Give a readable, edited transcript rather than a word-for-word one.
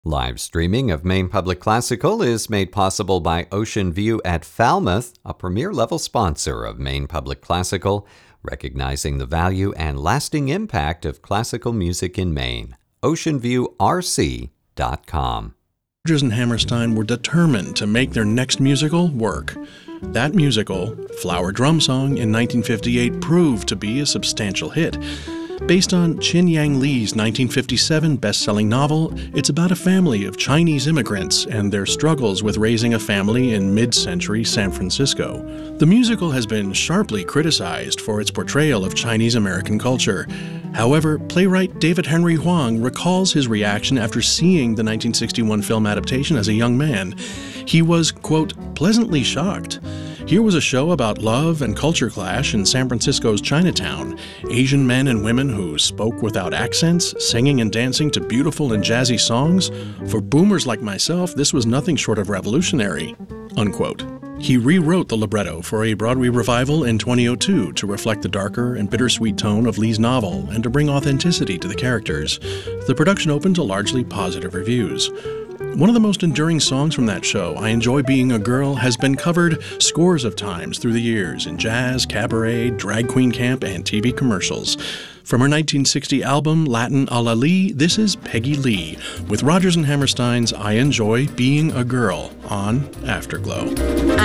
Live streaming of Maine Public Classical is made possible by Ocean View at Falmouth, a premier-level sponsor of Maine Public Classical, recognizing the value and lasting impact of classical music in Maine. OceanViewRC.com. Rodgers and Hammerstein were determined to make their next musical work. That musical, Flower Drum Song, in 1958 proved to be a substantial hit. Based on Chin Yang Li's 1957 best-selling novel, it's about a family of Chinese immigrants and their struggles with raising a family in mid-century San Francisco. The musical has been sharply criticized for its portrayal of Chinese American culture. However, playwright David Henry Hwang recalls his reaction after seeing the 1961 film adaptation as a young man. He was, quote, pleasantly shocked. Here was a show about love and culture clash in San Francisco's Chinatown. Asian men and women who spoke without accents, singing and dancing to beautiful and jazzy songs. For boomers like myself, this was nothing short of revolutionary, unquote. He rewrote the libretto for a Broadway revival in 2002 to reflect the darker and bittersweet tone of Li's novel and to bring authenticity to the characters. The production opened to largely positive reviews. One of the most enduring songs from that show, I Enjoy Being a Girl, has been covered scores of times through the years in jazz, cabaret, drag queen camp, and TV commercials. From her 1960 album, Latin a la Lee, this is Peggy Lee with Rodgers and Hammerstein's I Enjoy Being a Girl on Afterglow.